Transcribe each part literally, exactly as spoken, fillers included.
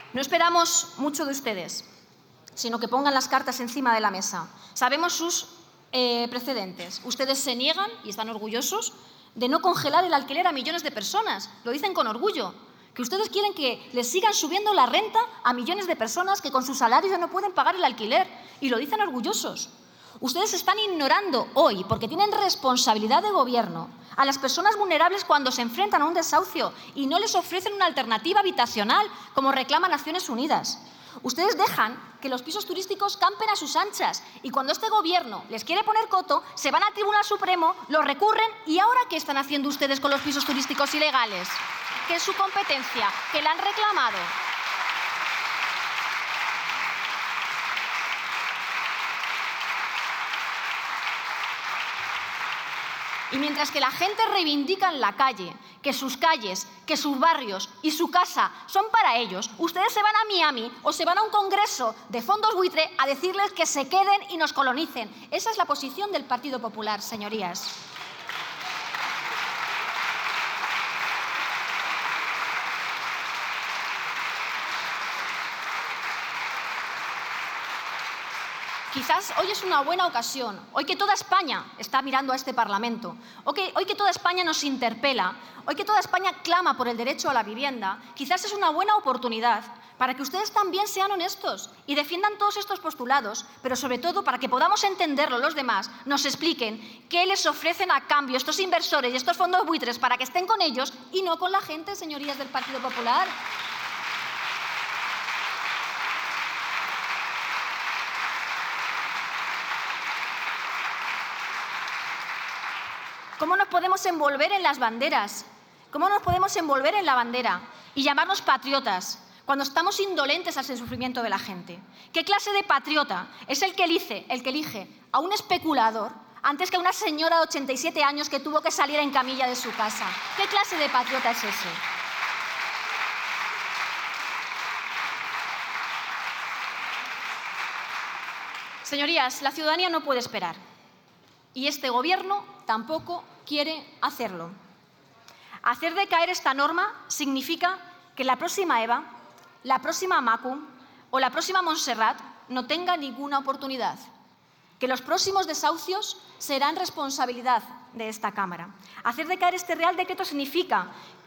No esperamos mucho de ustedes, sino que pongan las cartas encima de la mesa. Sabemos sus eh, precedentes. Ustedes se niegan, y están orgullosos, de no congelar el alquiler a millones de personas. Lo dicen con orgullo. Que ustedes quieren que les sigan subiendo la renta a millones de personas que con sus salarios ya no pueden pagar el alquiler. Y lo dicen orgullosos. Ustedes están ignorando hoy, porque tienen responsabilidad de gobierno, a las personas vulnerables cuando se enfrentan a un desahucio y no les ofrecen una alternativa habitacional, como reclama Naciones Unidas. Ustedes dejan que los pisos turísticos campen a sus anchas y cuando este gobierno les quiere poner coto, se van al Tribunal Supremo, lo recurren y ¿ahora qué están haciendo ustedes con los pisos turísticos ilegales? Que es su competencia, que la han reclamado. Y mientras que la gente reivindica en la calle que sus calles, que sus barrios y su casa son para ellos, ustedes se van a Miami o se van a un congreso de fondos buitre a decirles que se queden y nos colonicen. Esa es la posición del Partido Popular, señorías. Quizás hoy es una buena ocasión, hoy que toda España está mirando a este Parlamento, hoy que, hoy que toda España nos interpela, hoy que toda España clama por el derecho a la vivienda, quizás es una buena oportunidad para que ustedes también sean honestos y defiendan todos estos postulados, pero sobre todo para que podamos entenderlo los demás, nos expliquen qué les ofrecen a cambio estos inversores y estos fondos buitres para que estén con ellos y no con la gente, señorías del Partido Popular. ¿Cómo nos podemos envolver en las banderas? ¿Cómo nos podemos envolver en la bandera y llamarnos patriotas cuando estamos indolentes al sufrimiento de la gente? ¿Qué clase de patriota es el que elige, el que elige a un especulador antes que a una señora de ochenta y siete años que tuvo que salir en camilla de su casa? ¿Qué clase de patriota es ese? Señorías, la ciudadanía no puede esperar. Y este Gobierno tampoco quiere hacerlo. Hacer decaer esta norma significa que la próxima Eva, la próxima Macu o la próxima Montserrat no tenga ninguna oportunidad. Que los próximos desahucios serán responsabilidad de esta Cámara. Hacer decaer este Real Decreto significa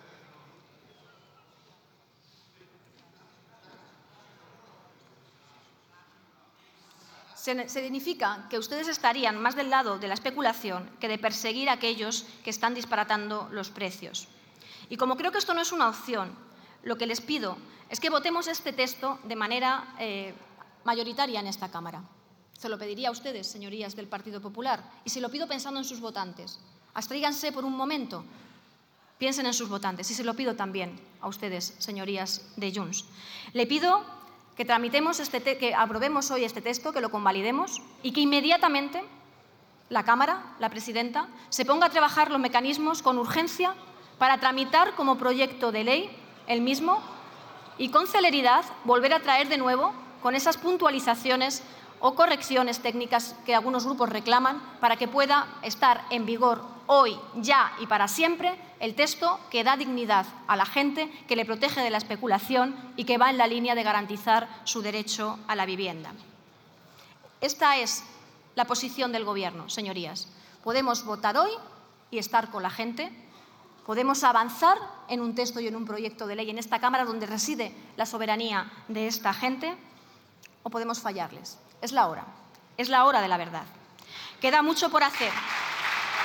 Significa que ustedes estarían más del lado de la especulación que de perseguir a aquellos que están disparatando los precios. Y como creo que esto no es una opción, lo que les pido es que votemos este texto de manera eh, mayoritaria en esta Cámara. Se lo pediría a ustedes, señorías del Partido Popular, y se lo pido pensando en sus votantes. Abstríganse por un momento, piensen en sus votantes, y se lo pido también a ustedes, señorías de Junts. Le pido que tramitemos este te que aprobemos hoy este texto, que lo convalidemos y que inmediatamente la Cámara, la presidenta, se ponga a trabajar los mecanismos con urgencia para tramitar como proyecto de ley el mismo y con celeridad volver a traer de nuevo con esas puntualizaciones o correcciones técnicas que algunos grupos reclaman para que pueda estar en vigor hoy, ya y para siempre el texto que da dignidad a la gente, que le protege de la especulación y que va en la línea de garantizar su derecho a la vivienda. Esta es la posición del Gobierno, señorías. Podemos votar hoy y estar con la gente. Podemos avanzar en un texto y en un proyecto de ley en esta Cámara donde reside la soberanía de esta gente, o podemos fallarles. Es la hora. Es la hora de la verdad. Queda mucho por hacer.